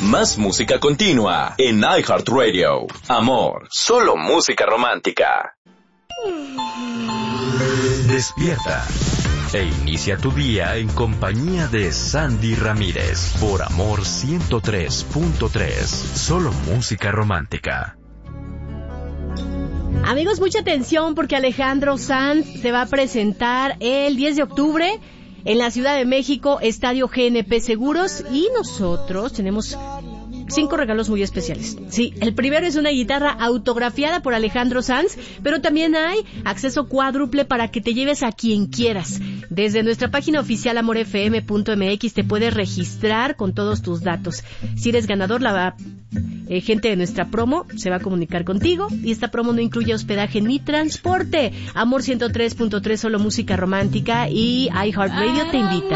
Más música continua en iHeartRadio. Amor, solo música romántica. Despierta e inicia tu día en compañía de Sandy Ramírez por Amor 103.3. Solo música romántica. Amigos, mucha atención porque Alejandro Sanz se va a presentar el 10 de octubre en la Ciudad de México, Estadio GNP Seguros, y nosotros tenemos 5 regalos muy especiales. Sí, el primero es una guitarra autografiada por Alejandro Sanz, pero también hay acceso cuádruple para que te lleves a quien quieras. Desde nuestra página oficial amorfm.mx te puedes registrar con todos tus datos. Si eres ganador, la gente de nuestra promo se va a comunicar contigo, y esta promo no incluye hospedaje ni transporte. Amor 103.3, solo música romántica, y iHeartRadio te invita.